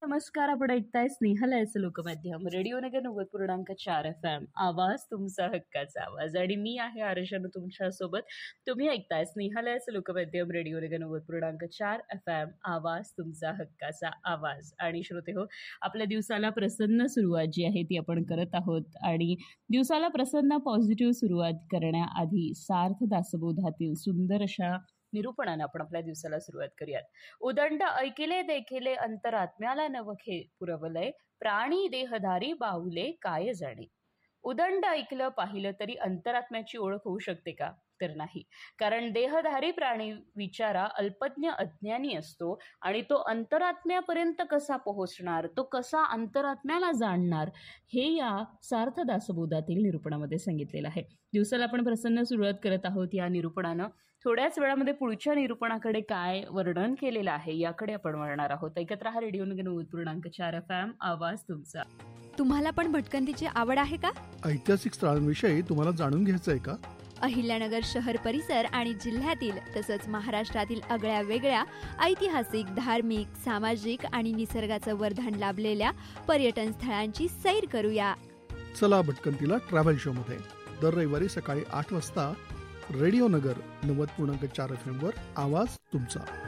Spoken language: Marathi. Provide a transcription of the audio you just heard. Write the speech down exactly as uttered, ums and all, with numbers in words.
नमस्कार. आपण ऐकताय स्नेहलयाचं लोकमाध्यम रेडिओ नगर नव्वद पूर्णांक चार एफ एम. आवाज तुमचा हक्काचा आवाज. आणि मी आहे आरशनु तुमच्यासोबत. तुम्ही ऐकताय स्नेहलयाचं लोकमाध्यम रेडिओ नगर नव्वद पूर्णांक चार एफ एम. आवाज तुमचा हक्काचा आवाज. आणि श्रोते हो, आपल्या दिवसाला प्रसन्न सुरुवात जी आहे ती आपण करत आहोत. आणि दिवसाला प्रसन्न पॉझिटिव्ह सुरुवात करण्याआधी सार्थ दासबोधातील सुंदर अशा निरूपणानं आपण आपल्या दिवसाला सुरुवात करूयात. उदंड ऐकिले देखिले अंतरात्म्याला नवखे पुरवलय, प्राणी देहधारी बाहुले काय जाणे. उदंड ऐकलं पाहिलं तरी अंतरात्म्याची ओळख होऊ शकते का? तर नाही. कारण देहधारी प्राणी विचारा अल्पज्ञ अज्ञानी असतो आणि तो अंतरात्म्यापर्यंत कसा पोहोचणार, तो कसा अंतरात्म्याला जाणणार, हे या सार्थ दासबोधातील निरूपणामध्ये सांगितलेलं आहे. दिवसाला आपण प्रसन्न सुरुवात करत आहोत. या निरूपणानं थोड्याच वेळामध्ये पुढच्या निरूपणाकडे काय वर्णन केलेलं आहे याकडे आपण वळणार आहोत. ऐकत रहा रेडिओ नगर नव्वद पूर्णांक चार एफ एम. आवाज तुमचा. तुम्हाला पण भटकंतीची आवड आहे का? ऐतिहासिक स्थळांविषयी तुम्हाला जाणून घ्यायचं आहे का? अहिल्यानगर शहर परिसर आणि जिल्ह्यातील तसंच महाराष्ट्रातील आगळ्या वेगळ्या ऐतिहासिक, धार्मिक, सामाजिक आणि निसर्गाचं वरदान लाभलेल्या पर्यटन स्थळांची सैर करूया. चला भटकंतीला ट्रॅव्हल शो मध्ये दर रविवारी सकाळी आठ वाजता रेडिओ नगर नव्वद पूर्णांक चार एफ एम वर. आवाज तुमचा.